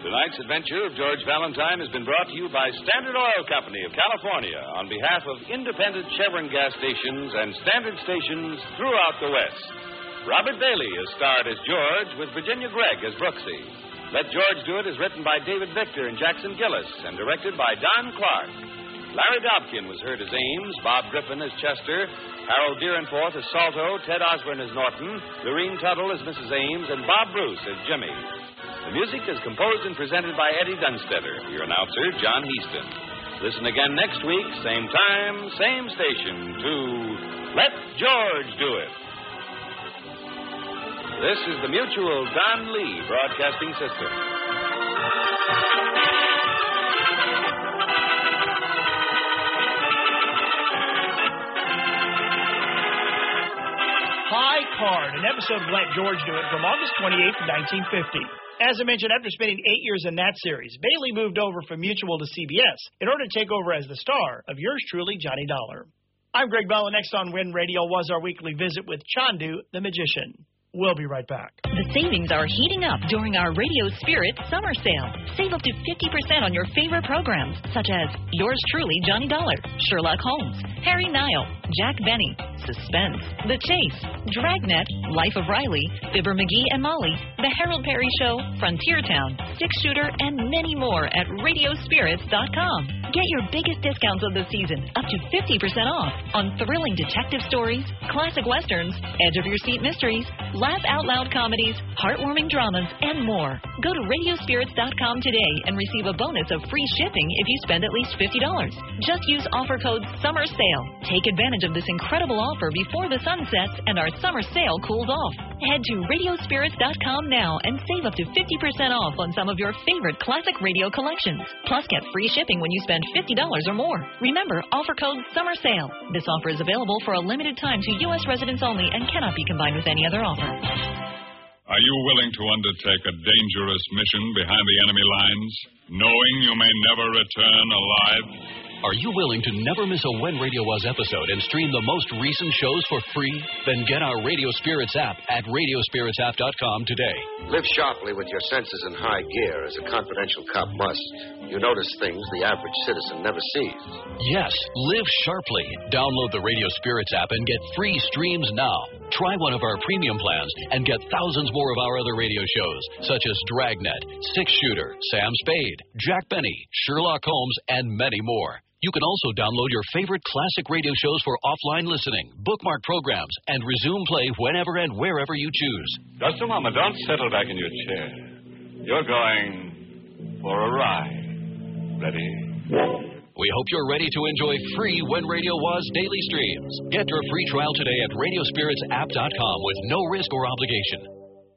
Tonight's adventure of George Valentine has been brought to you by Standard Oil Company of California on behalf of independent Chevron gas stations and Standard stations throughout the West. Robert Bailey is starred as George with Virginia Gregg as Brooksy. Let George Do It is written by David Victor and Jackson Gillis and directed by Don Clark. Larry Dobkin was heard as Ames, Bob Griffin as Chester, Harold Deerenforth as Salto, Ted Osborne as Norton, Lorene Tuttle as Mrs. Ames, and Bob Bruce as Jimmy. The music is composed and presented by Eddie Dunstetter. Your announcer, John Heaston. Listen again next week, same time, same station, to Let George Do It. This is the Mutual Don Lee Broadcasting System. High Card, an episode of Let George Do It from August 28th, 1950. As I mentioned, after spending 8 years in that series, Bailey moved over from Mutual to CBS in order to take over as the star of yours truly, Johnny Dollar. I'm Greg Bell, and next on Win Radio was our weekly visit with Chandu, the magician. We'll be right back. The savings are heating up during our Radio Spirit summer sale. Save up to 50% on your favorite programs, such as yours truly, Johnny Dollar, Sherlock Holmes, Harry Nile, Jack Benny, Suspense, The Chase, Dragnet, Life of Riley, Fibber McGee and Molly, The Harold Perry Show, Frontier Town, Six Shooter, and many more at radiospirits.com. Get your biggest discounts of the season, up to 50% off, on thrilling detective stories, classic westerns, edge-of-your-seat mysteries, laugh-out-loud comedies, heartwarming dramas, and more. Go to radiospirits.com today and receive a bonus of free shipping if you spend at least $50. Just use offer code SUMMERSALE. Take advantage of this incredible offer before the sun sets and our summer sale cools off. Head to radiospirits.com now and save up to 50% off on some of your favorite classic radio collections. Plus, get free shipping when you spend $50 or more. Remember, offer code SUMMERSALE. This offer is available for a limited time to U.S. residents only and cannot be combined with any other offer. Are you willing to undertake a dangerous mission behind the enemy lines, knowing you may never return alive? Are you willing to never miss a When Radio Was episode and stream the most recent shows for free? Then get our Radio Spirits app at radiospirits.com today. Live sharply with your senses in high gear, as a confidential cop must. You notice things the average citizen never sees. Yes, live sharply. Download the Radio Spirits app and get free streams now. Try one of our premium plans and get thousands more of our other radio shows, such as Dragnet, Six Shooter, Sam Spade, Jack Benny, Sherlock Holmes, and many more. You can also download your favorite classic radio shows for offline listening, bookmark programs, and resume play whenever and wherever you choose. Just a moment. Don't settle back in your chair. You're going for a ride. Ready? We hope you're ready to enjoy free When Radio Was daily streams. Get your free trial today at radiospiritsapp.com with no risk or obligation.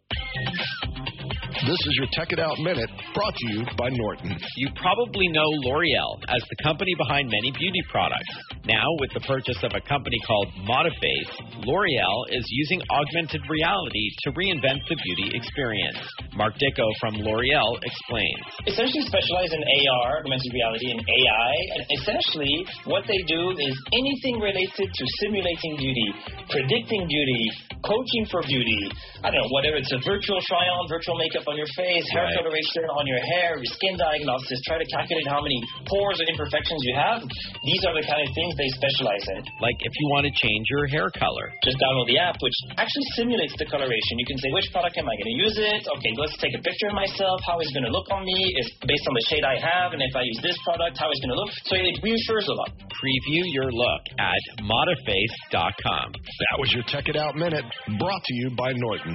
This is your Tech It Out Minute, brought to you by Norton. You probably know L'Oreal as the company behind many beauty products. Now, with the purchase of a company called Modiface, L'Oreal is using augmented reality to reinvent the beauty experience. Mark Dicko from L'Oreal explains. Essentially specialize in AR, augmented reality, and AI. And essentially, what they do is anything related to simulating beauty, predicting beauty, coaching for beauty. I don't know, whatever it's a virtual try-on, virtual makeup on your face, hair coloration on your hair, your skin diagnosis, try to calculate how many pores or imperfections you have. These are the kind of things they specialize in. Like if you want to change your hair color. Just download the app, which actually simulates the coloration. You can say, which product am I going to use it? Okay, let's take a picture of myself. How it's going to look on me is based on the shade I have, and if I use this product, how it's going to look. So it reassures a lot. Preview your look at Modiface.com. That was your Tech It Out Minute, brought to you by Norton.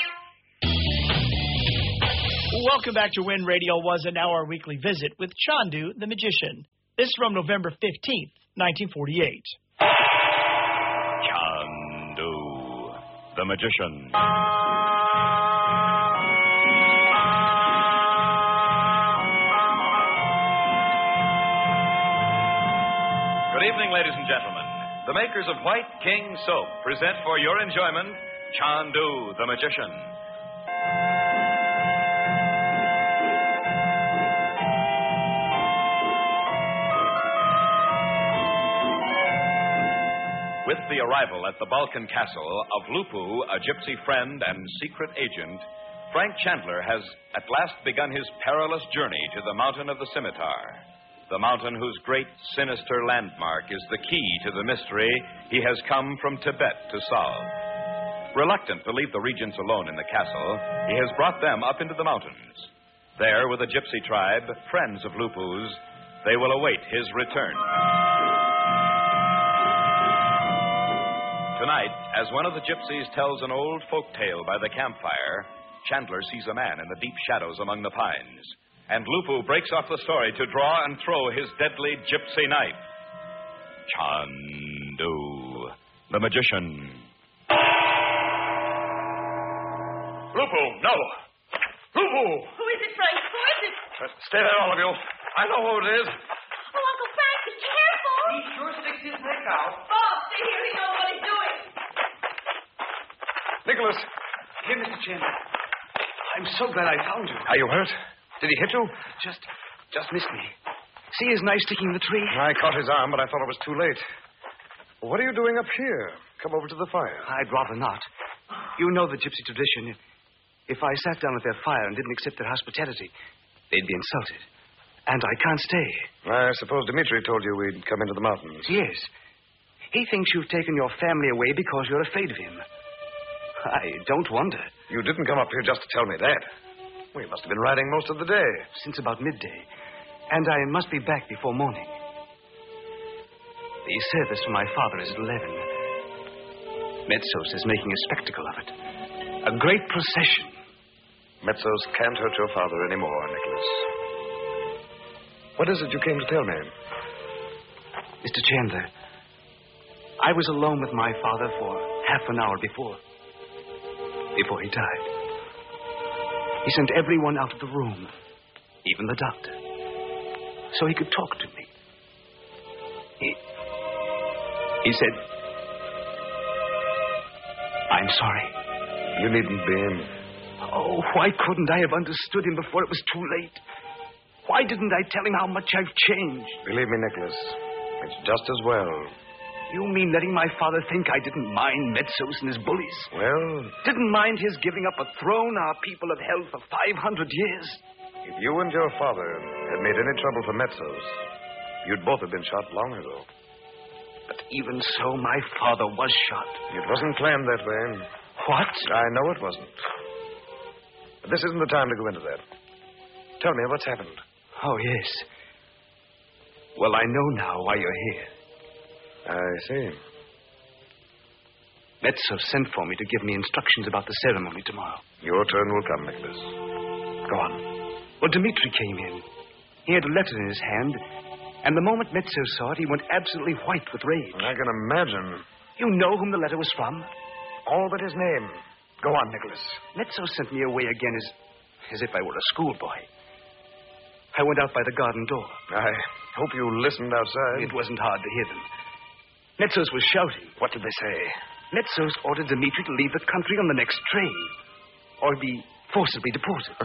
Welcome back to When Radio Was, and now our weekly visit with Chandu, the magician. This is from November 15th, 1948. Chandu, the magician. Good evening, ladies and gentlemen. The makers of White King Soap present for your enjoyment Chandu, the magician. With the arrival at the Balkan castle of Lupu, a gypsy friend and secret agent, Frank Chandler has at last begun his perilous journey to the Mountain of the Scimitar, the mountain whose great, sinister landmark is the key to the mystery he has come from Tibet to solve. Reluctant to leave the regents alone in the castle, he has brought them up into the mountains. There, with a gypsy tribe, friends of Lupu's, they will await his return. Tonight, as one of the gypsies tells an old folk tale by the campfire, Chandler sees a man in the deep shadows among the pines. And Lupu breaks off the story to draw and throw his deadly gypsy knife. Chandu, the magician. Lupu, no! Lupu! Who is it, Frank? Who is it? Stay there, all of you. I know who it is. Oh, Uncle Frank, be careful. He sure sticks his neck out. Bob, stay here. He knows what he's doing. Nicholas. Here, Mr. Chandler. I'm so glad I found you. Are you hurt? Did he hit you? Just missed me. See his knife sticking in the tree? I caught his arm, but I thought it was too late. What are you doing up here? Come over to the fire. I'd rather not. You know the gypsy tradition. If I sat down at their fire and didn't accept their hospitality, they'd be insulted. And I can't stay. I suppose Dmitri told you we'd come into the mountains. Yes. He thinks you've taken your family away because you're afraid of him. I don't wonder. You didn't come up here just to tell me that. We must have been riding most of the day. Since about midday. And I must be back before morning. The service for my father is at 11. Metzos is making a spectacle of it. A great procession. Metzos can't hurt your father anymore, Nicholas. What is it you came to tell me? Mr. Chandler, I was alone with my father for half an hour before he died. He sent everyone out of the room, even the doctor, so he could talk to me. He said, "I'm sorry." You needn't be. Oh, why couldn't I have understood him before it was too late? Why didn't I tell him how much I've changed? Believe me, Nicholas, it's just as well. You mean letting my father think I didn't mind Metzos and his bullies? Well, didn't mind his giving up a throne our people have held for 500 years? If you and your father had made any trouble for Metzos, you'd both have been shot long ago. But even so, my father was shot. It wasn't planned that way. What? I know it wasn't. But this isn't the time to go into that. Tell me what's happened. Oh, yes. Well, I know now why you're here. I see. Metzos sent for me to give me instructions about the ceremony tomorrow. Your turn will come, Nicholas. Go on. Well, Dmitri came in. He had a letter in his hand, and the moment Metzos saw it, he went absolutely white with rage. I can imagine. You know whom the letter was from? All but his name. Go on, Nicholas. Metzos sent me away again as if I were a schoolboy. I went out by the garden door. I hope you listened outside. It wasn't hard to hear them. Metzos was shouting. What did they say? Metzos ordered Dmitri to leave the country on the next train, or be forcibly deported.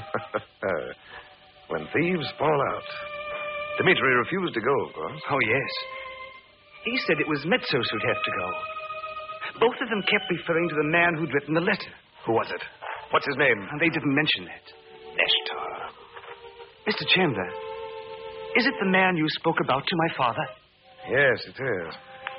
When thieves fall out. Dmitri refused to go, of course. Oh, yes. He said it was Metzos who'd have to go. Both of them kept referring to the man who'd written the letter. Who was it? What's his name? They didn't mention that. Neshtar. Mr. Chandler, is it the man you spoke about to my father? Yes, it is.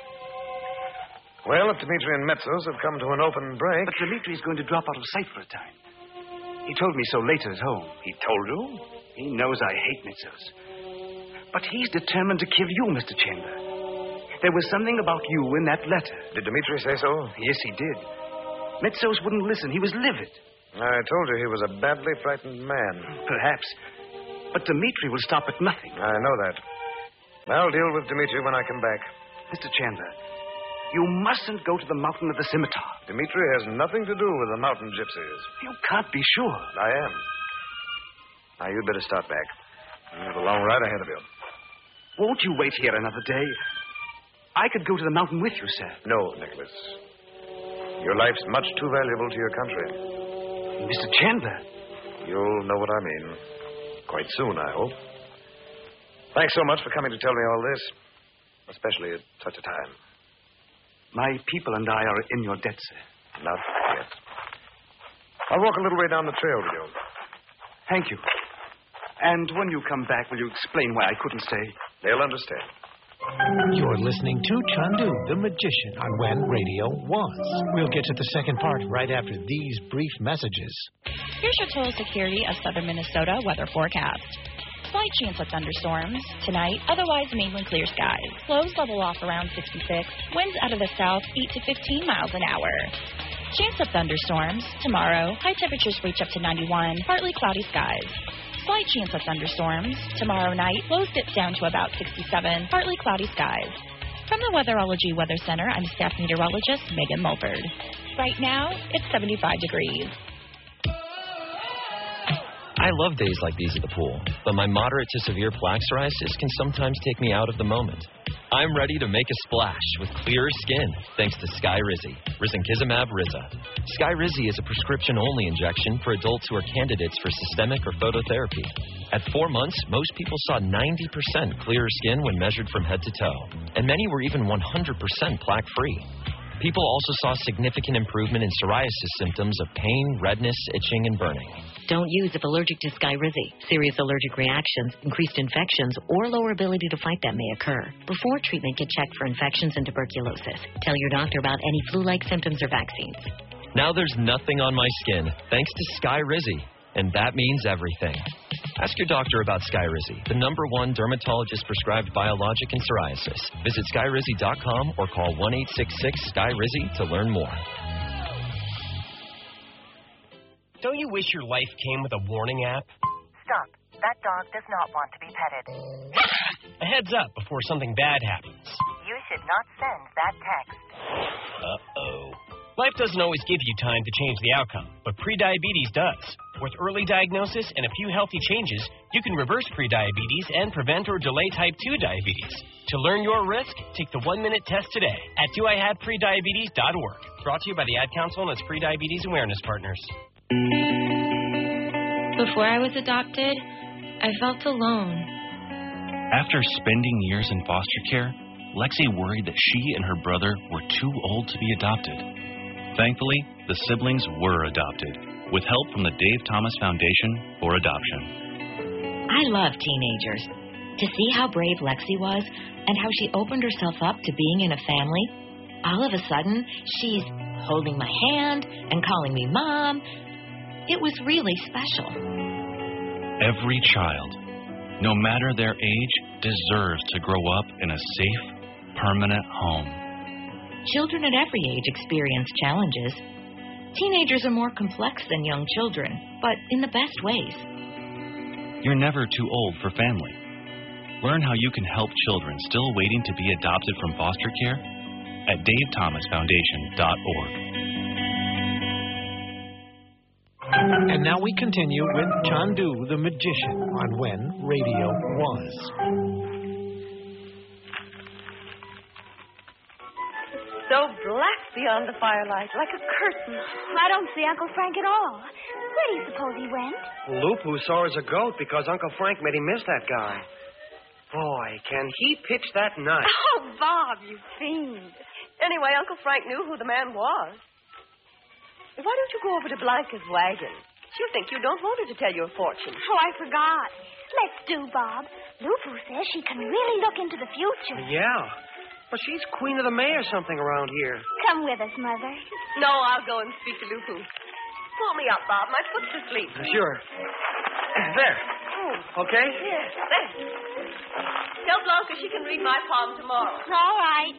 Well, if Dmitri and Metzos have come to an open break... But Dmitri's going to drop out of sight for a time. He told me so later at home. He told you? He knows I hate Metzos. But he's determined to kill you, Mr. Chandler. There was something about you in that letter. Did Dmitri say so? Yes, he did. Metzos wouldn't listen. He was livid. I told you he was a badly frightened man. Perhaps. But Dmitri will stop at nothing. I know that. I'll deal with Dmitri when I come back. Mr. Chandler, you mustn't go to the Mountain of the Scimitar. Dmitri has nothing to do with the mountain gypsies. You can't be sure. I am. Now, you'd better start back. You have a long ride ahead of you. Won't you wait here another day? I could go to the mountain with you, sir. No, Nicholas. Your life's much too valuable to your country. Mr. Chandler. You'll know what I mean. Quite soon, I hope. Thanks so much for coming to tell me all this. Especially at such a time. My people and I are in your debt, sir. Not yet. I'll walk a little way down the trail with you. Thank you. And when you come back, will you explain why I couldn't stay? They'll understand. You're listening to Chandu, the Magician, on When Radio Was. We'll get to the second part right after these brief messages. Here's your total security of southern Minnesota weather forecast. Slight chance of thunderstorms. Tonight, otherwise mainly clear skies. Lows level off around 66. Winds out of the south 8 to 15 miles an hour. Chance of thunderstorms. Tomorrow, high temperatures reach up to 91. Partly cloudy skies. Slight chance of thunderstorms. Tomorrow night, lows dip down to about 67. Partly cloudy skies. From the Weatherology Weather Center, I'm staff meteorologist Megan Mulford. Right now, it's 75 degrees. I love days like these at the pool, but my moderate to severe plaque psoriasis can sometimes take me out of the moment. I'm ready to make a splash with clearer skin thanks to Skyrizi, risankizumab Riza. Skyrizi is a prescription-only injection for adults who are candidates for systemic or phototherapy. At 4 months, most people saw 90% clearer skin when measured from head to toe, and many were even 100% plaque-free. People also saw significant improvement in psoriasis symptoms of pain, redness, itching, and burning. Don't use if allergic to Skyrizi. Serious allergic reactions, increased infections, or lower ability to fight them may occur. Before treatment, get checked for infections and tuberculosis. Tell your doctor about any flu-like symptoms or vaccines. Now there's nothing on my skin, thanks to Skyrizi, and that means everything. Ask your doctor about Skyrizi, the #1 dermatologist-prescribed biologic in psoriasis. Visit Skyrizi.com or call 1-866-SKYRIZI to learn more. Don't you wish your life came with a warning app? Stop. That dog does not want to be petted. A heads up before something bad happens. You should not send that text. Uh-oh. Life doesn't always give you time to change the outcome, but prediabetes does. With early diagnosis and a few healthy changes, you can reverse prediabetes and prevent or delay type 2 diabetes. To learn your risk, take the 1-minute test today at doihaveprediabetes.org. Brought to you by the Ad Council and its prediabetes awareness partners. Before I was adopted, I felt alone. After spending years in foster care, Lexi worried that she and her brother were too old to be adopted. Thankfully, the siblings were adopted, with help from the Dave Thomas Foundation for Adoption. I love teenagers. To see how brave Lexi was and how she opened herself up to being in a family, all of a sudden, she's holding my hand and calling me Mom. It was really special. Every child, no matter their age, deserves to grow up in a safe, permanent home. Children at every age experience challenges. Teenagers are more complex than young children, but in the best ways. You're never too old for family. Learn how you can help children still waiting to be adopted from foster care at davethomasfoundation.org. And now we continue with Chandu, the Magician, on When Radio Was. So black beyond the firelight, like a curtain. I don't see Uncle Frank at all. Where do you suppose he went? Lupu saw as a goat because Uncle Frank made him miss that guy. Boy, can he pitch that nut. Oh, Bob, you fiend. Anyway, Uncle Frank knew who the man was. Why don't you go over to Blanca's wagon? She'll think you don't want her to tell your fortune. Oh, I forgot. Let's do, Bob. Lupu says she can really look into the future. Yeah. Well, she's queen of the May or something around here. Come with us, Mother. No, I'll go and speak to Lupu. Pull me up, Bob. My foot's asleep. Sure. There. Oh. Okay? Yes, there. Tell Blanca she can read my palm tomorrow. All right.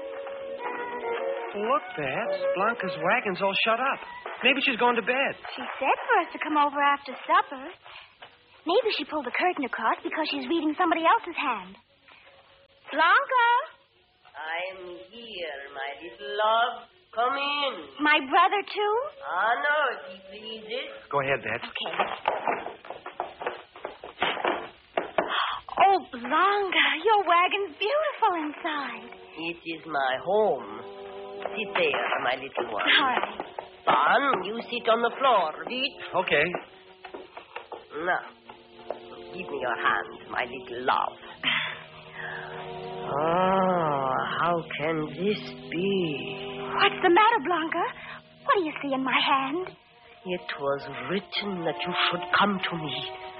Look, Babs. Blanca's wagon's all shut up. Maybe she's gone to bed. She said for us to come over after supper. Maybe she pulled the curtain across because she's reading somebody else's hand. Blanca! I'm here, my little love. Come in. My brother, too? No, if he pleases. Go ahead, Babs. Okay. Oh, Blanca, your wagon's beautiful inside. It is my home. Sit there, my little one. All right. Bon, you sit on the floor, Vite. Okay. Now, give me your hand, my little love. Oh, how can this be? What's the matter, Blanca? What do you see in my hand? It was written that you should come to me.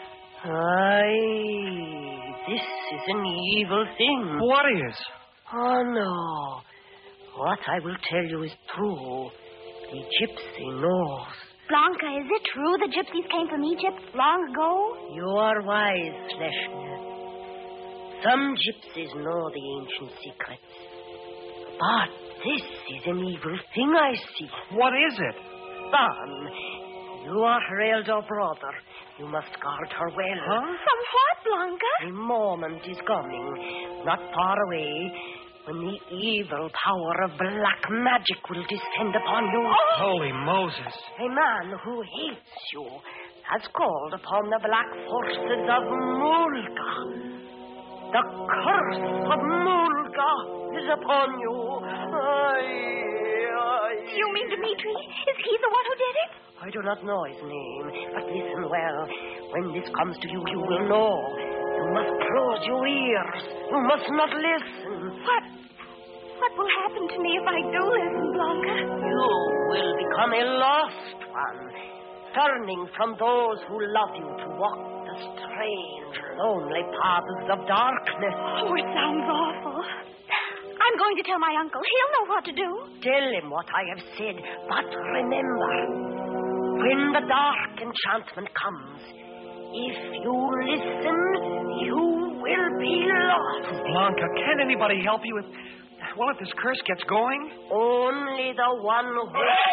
Aye, this is an evil thing. What is? Oh, no. What I will tell you is true. The gypsy knows. Blanca, is it true the gypsies came from Egypt long ago? You are wise, Fleshner. Some gypsies know the ancient secrets. But this is an evil thing I see. What is it? Son, you are her elder brother. You must guard her well. Huh? From what, Blanca? A moment is coming, not far away, when the evil power of black magic will descend upon you. Oh! Holy Moses. A man who hates you has called upon the black forces of Mulga. The curse of Mulga is upon you. Do you mean Dmitri? Is he the one who did it? I do not know his name, but listen well. When this comes to you, you will know. You must close your ears. You must not listen. What will happen to me if I do listen, Blanca? You will become a lost one, turning from those who love you to walk the strange, lonely paths of darkness. Oh, it sounds awful. I'm going to tell my uncle. He'll know what to do. Tell him what I have said, but remember, when the dark enchantment comes, if you listen, you will be lost. Blanca, can anybody help you if this curse gets going? Only the one who...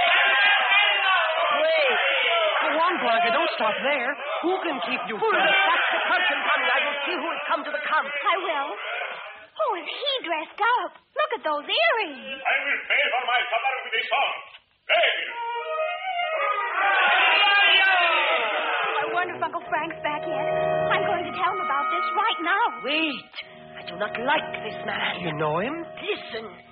Wait! Go on, Blanca, don't stop there. Who can keep you from... That's the curtain, honey. I will see who has come to the camp. I will. Oh, is he dressed up? Look at those earrings. I will pay for my supper with a song. Hey! I wonder if Uncle Frank's back yet. I'm going to tell him about this right now. Wait. I do not like this man. You know him? Listen.